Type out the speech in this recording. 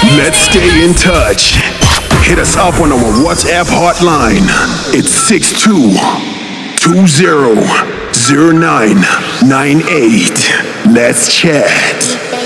Let's stay in touch. Hit us up on our WhatsApp hotline. It's 62200998. Let's chat.